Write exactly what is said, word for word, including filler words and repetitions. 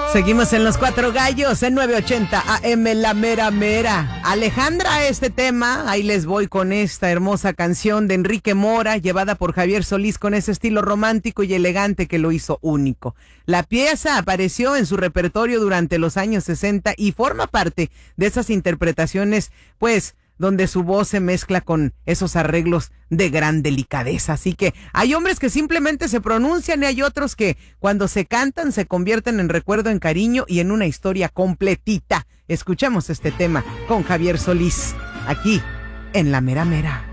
Seguimos en Los Cuatro Gallos, en nueve ochenta A M, La Mera Mera. Alejandra, este tema, ahí les voy con esta hermosa canción de Enrique Mora, llevada por Javier Solís con ese estilo romántico y elegante que lo hizo único. La pieza apareció en su repertorio durante los años sesenta y forma parte de esas interpretaciones, pues, donde su voz se mezcla con esos arreglos de gran delicadeza. Así que hay hombres que simplemente se pronuncian y hay otros que cuando se cantan se convierten en recuerdo, en cariño y en una historia completita. Escuchemos este tema con Javier Solís, aquí en La Mera Mera.